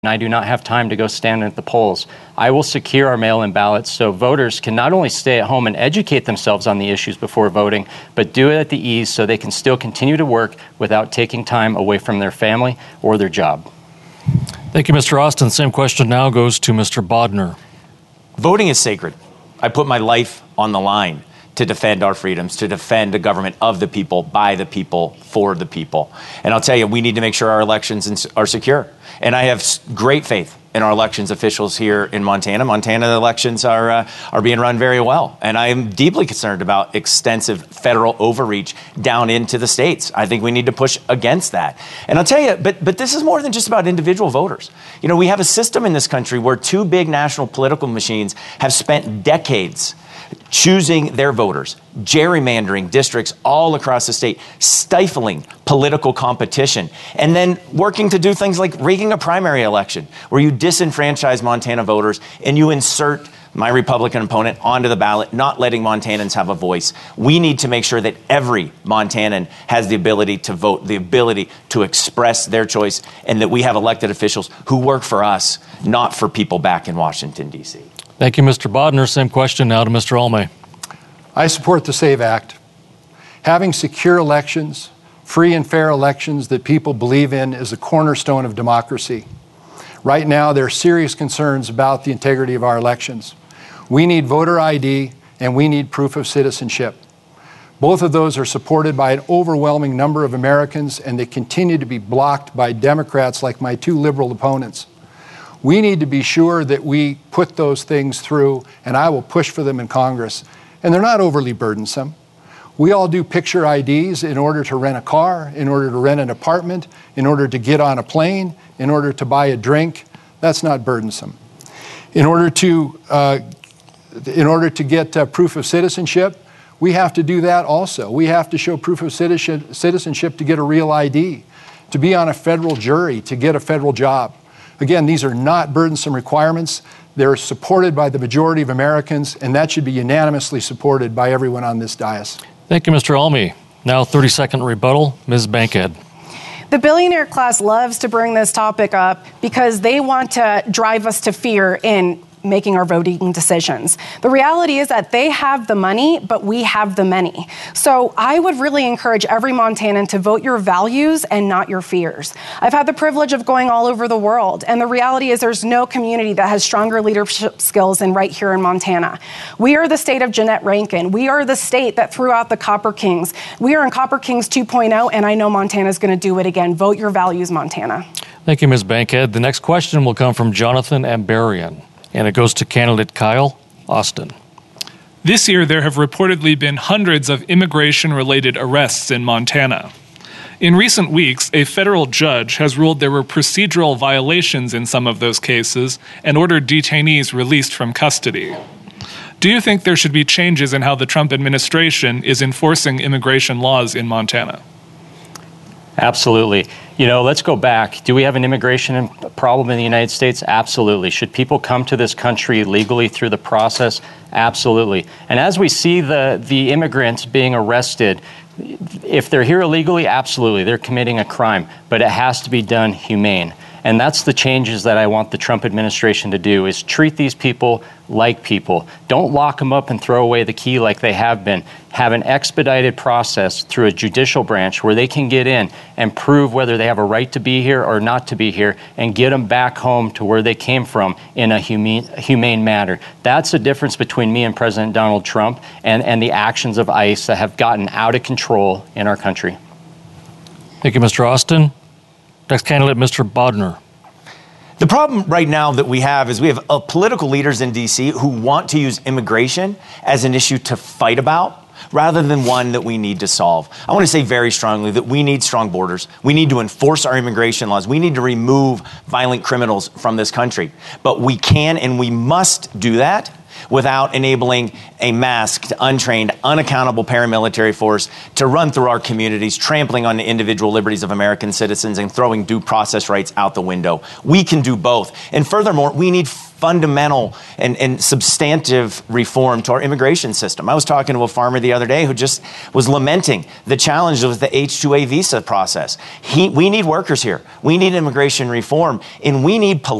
and I do not have time to go stand at the polls. I will secure our mail-in ballots so voters can not only stay at home and educate themselves on the issues before voting, but do it at the ease so they can still continue to work without taking time away from their family or their job. Thank you, Mr. Austin. Same question now goes to Mr. Bodner. Voting is sacred. I put my life on the line to defend our freedoms, to defend a government of the people, by the people, for the people. And I'll tell you, we need to make sure our elections are secure. And I have great faith in our elections officials here in Montana. Montana elections are being run very well. And I am deeply concerned about extensive federal overreach down into the states. I think we need to push against that. And I'll tell you, but this is more than just about individual voters. You know, we have a system in this country where two big national political machines have spent decades choosing their voters, gerrymandering districts all across the state, stifling political competition, and then working to do things like rigging a primary election where you disenfranchise Montana voters and you insert my Republican opponent onto the ballot, not letting Montanans have a voice. We need to make sure that every Montanan has the ability to vote, the ability to express their choice, and that we have elected officials who work for us, not for people back in Washington, D.C. Thank you, Mr. Bodner. Same question now to Mr. Almay. I support the SAVE Act. Having secure elections, free and fair elections that people believe in is a cornerstone of democracy. Right now, there are serious concerns about the integrity of our elections. We need voter ID and we need proof of citizenship. Both of those are supported by an overwhelming number of Americans, and they continue to be blocked by Democrats like my two liberal opponents. We need to be sure that we put those things through, and I will push for them in Congress. And they're not overly burdensome. We all do picture IDs in order to rent a car, in order to rent an apartment, in order to get on a plane, in order to buy a drink. That's not burdensome. In order to get proof of citizenship, we have to do that also. We have to show proof of citizenship to get a real ID, to be on a federal jury, to get a federal job. Again, these are not burdensome requirements. They're supported by the majority of Americans, and that should be unanimously supported by everyone on this dais. Thank you, Mr. Almay. Now 30-second rebuttal, Ms. Bankhead. The billionaire class loves to bring this topic up because they want to drive us to fear in making our voting decisions. The reality is that they have the money, but we have the many. So I would really encourage every Montanan to vote your values and not your fears. I've had the privilege of going all over the world, and the reality is there's no community that has stronger leadership skills than right here in Montana. We are the state of Jeanette Rankin. We are the state that threw out the Copper Kings. We are in Copper Kings 2.0, and I know Montana's going to do it again. Vote your values, Montana. Thank you, Ms. Bankhead. The next question will come from Jonathan Ambarian, and it goes to candidate Kyle Austin. This year, there have reportedly been hundreds of immigration-related arrests in Montana. In recent weeks, a federal judge has ruled there were procedural violations in some of those cases and ordered detainees released from custody. Do you think there should be changes in how the Trump administration is enforcing immigration laws in Montana? Absolutely. You know, let's go back. Do we have an immigration problem in the United States? Absolutely. Should people come to this country legally through the process? Absolutely. And as we see the immigrants being arrested, if they're here illegally, absolutely, they're committing a crime, but it has to be done humane. And that's the changes that I want the Trump administration to do, is treat these people like people. Don't lock them up and throw away the key like they have been. Have an expedited process through a judicial branch where they can get in and prove whether they have a right to be here or not to be here, and get them back home to where they came from in a humane manner. That's the difference between me and President Donald Trump and the actions of ICE that have gotten out of control in our country. Thank you, Mr. Austin. Next candidate, Mr. Bodner. The problem right now that we have is we have political leaders in D.C. who want to use immigration as an issue to fight about rather than one that we need to solve. I want to say very strongly that we need strong borders. We need to enforce our immigration laws. We need to remove violent criminals from this country. But we can and we must do that without enabling a masked, untrained, unaccountable paramilitary force to run through our communities, trampling on the individual liberties of American citizens and throwing due process rights out the window. We can do both. And furthermore, we need fundamental and substantive reform to our immigration system. I was talking to a farmer the other day who just was lamenting the challenge of the H-2A visa process. We need workers here. We need immigration reform, and we need